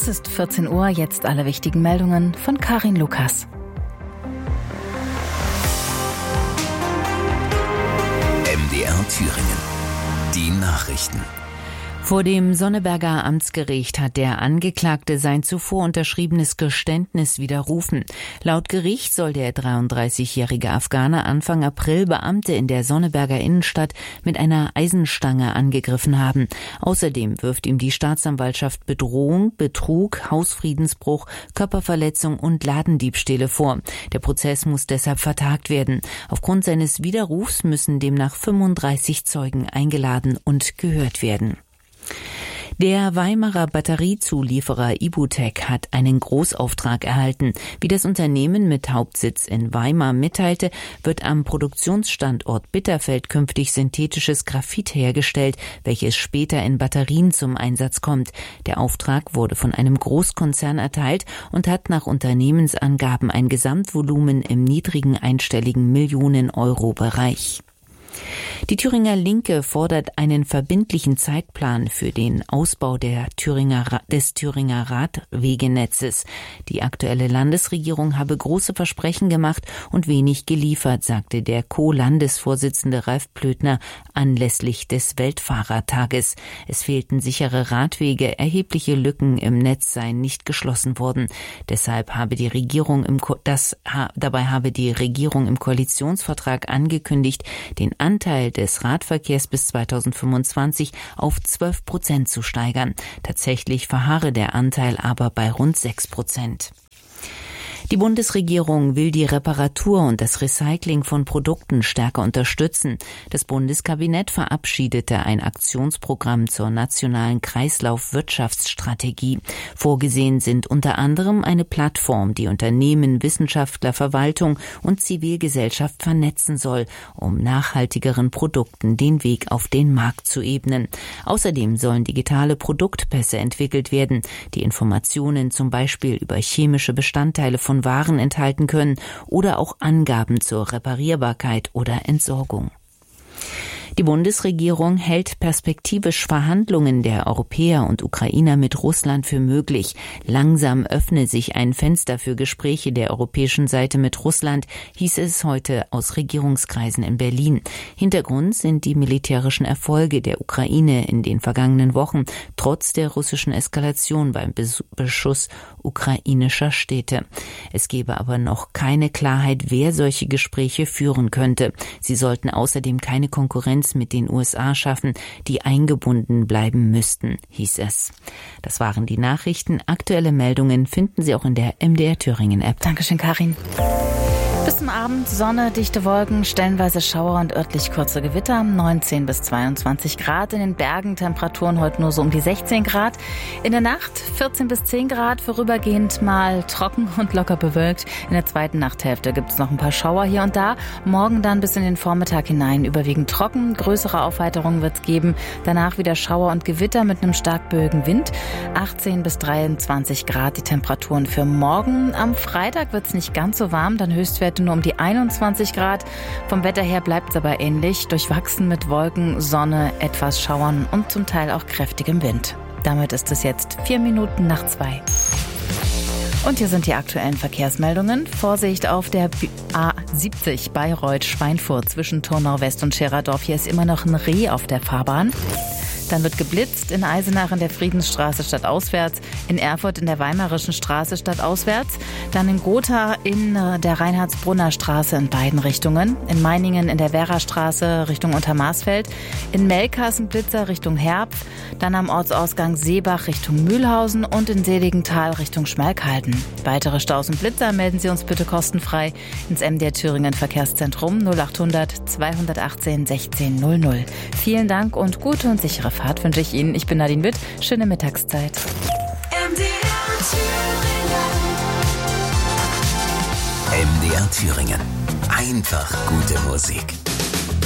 Es ist 14 Uhr, jetzt alle wichtigen Meldungen von Karin Lukas. MDR Thüringen. Die Nachrichten. Vor dem Sonneberger Amtsgericht hat der Angeklagte sein zuvor unterschriebenes Geständnis widerrufen. Laut Gericht soll der 33-jährige Afghaner Anfang April Beamte in der Sonneberger Innenstadt mit einer Eisenstange angegriffen haben. Außerdem wirft ihm die Staatsanwaltschaft Bedrohung, Betrug, Hausfriedensbruch, Körperverletzung und Ladendiebstähle vor. Der Prozess muss deshalb vertagt werden. Aufgrund seines Widerrufs müssen demnach 35 Zeugen eingeladen und gehört werden. Der Weimarer Batteriezulieferer Ibutec hat einen Großauftrag erhalten. Wie das Unternehmen mit Hauptsitz in Weimar mitteilte, wird am Produktionsstandort Bitterfeld künftig synthetisches Graphit hergestellt, welches später in Batterien zum Einsatz kommt. Der Auftrag wurde von einem Großkonzern erteilt und hat nach Unternehmensangaben ein Gesamtvolumen im niedrigen einstelligen Millionen-Euro-Bereich. Die Thüringer Linke fordert einen verbindlichen Zeitplan für den Ausbau des Thüringer Radwegenetzes. Die aktuelle Landesregierung habe große Versprechen gemacht und wenig geliefert, sagte der Co-Landesvorsitzende Ralf Plötner anlässlich des Weltfahrertages. Es fehlten sichere Radwege, erhebliche Lücken im Netz seien nicht geschlossen worden. Deshalb habe die Regierung dabei habe die Regierung im Koalitionsvertrag angekündigt, den Anteil des Radverkehrs bis 2025 auf 12% zu steigern. Tatsächlich verharre der Anteil aber bei rund 6%. Die Bundesregierung will die Reparatur und das Recycling von Produkten stärker unterstützen. Das Bundeskabinett verabschiedete ein Aktionsprogramm zur nationalen Kreislaufwirtschaftsstrategie. Vorgesehen sind unter anderem eine Plattform, die Unternehmen, Wissenschaftler, Verwaltung und Zivilgesellschaft vernetzen soll, um nachhaltigeren Produkten den Weg auf den Markt zu ebnen. Außerdem sollen digitale Produktpässe entwickelt werden, die Informationen zum Beispiel über chemische Bestandteile von Waren enthalten können oder auch Angaben zur Reparierbarkeit oder Entsorgung. Die Bundesregierung hält perspektivisch Verhandlungen der Europäer und Ukrainer mit Russland für möglich. Langsam öffne sich ein Fenster für Gespräche der europäischen Seite mit Russland, hieß es heute aus Regierungskreisen in Berlin. Hintergrund sind die militärischen Erfolge der Ukraine in den vergangenen Wochen, trotz der russischen Eskalation beim Beschuss ukrainischer Städte. Es gebe aber noch keine Klarheit, wer solche Gespräche führen könnte. Sie sollten außerdem keine Konkurrenz mit den USA schaffen, die eingebunden bleiben müssten, hieß es. Das waren die Nachrichten. Aktuelle Meldungen finden Sie auch in der MDR Thüringen App. Dankeschön, Karin. Bis zum Abend Sonne, dichte Wolken, stellenweise Schauer und örtlich kurze Gewitter, 19 bis 22 Grad. In den Bergen Temperaturen heute nur so um die 16 Grad. In der Nacht 14 bis 10 Grad, vorübergehend mal trocken und locker bewölkt. In der zweiten Nachthälfte gibt es noch ein paar Schauer hier und da. Morgen dann bis in den Vormittag hinein überwiegend trocken. Größere Aufheiterungen wird es geben. Danach wieder Schauer und Gewitter mit einem stark böigen Wind. 18 bis 23 Grad die Temperaturen für morgen. Am Freitag wird es nicht ganz so warm, dann Höchstwert nur um die 21 Grad. Vom Wetter her bleibt es aber ähnlich. Durchwachsen mit Wolken, Sonne, etwas Schauern und zum Teil auch kräftigem Wind. Damit ist es jetzt 4 Minuten nach 2. Und hier sind die aktuellen Verkehrsmeldungen. Vorsicht auf der A70 Bayreuth-Schweinfurt zwischen Turnau West und Scheraddorf. Hier ist immer noch ein Reh auf der Fahrbahn. Dann wird geblitzt in Eisenach in der Friedensstraße stadtauswärts, in Erfurt in der Weimarischen Straße stadtauswärts, dann in Gotha in der Reinhardsbrunner Straße in beiden Richtungen, in Meiningen in der Werrastraße Richtung Untermaßfeld, in Melkas ein Blitzer Richtung Herpf, dann am Ortsausgang Seebach Richtung Mühlhausen und in Seligenthal Richtung Schmalkalden. Weitere Staus und Blitzer melden Sie uns bitte kostenfrei ins MDR Thüringen Verkehrszentrum 0800 218 1600. Vielen Dank und gute und sichere Fahrt wünsche ich Ihnen. Ich bin Nadine Witt. Schöne Mittagszeit. MDR Thüringen. Einfach gute Musik.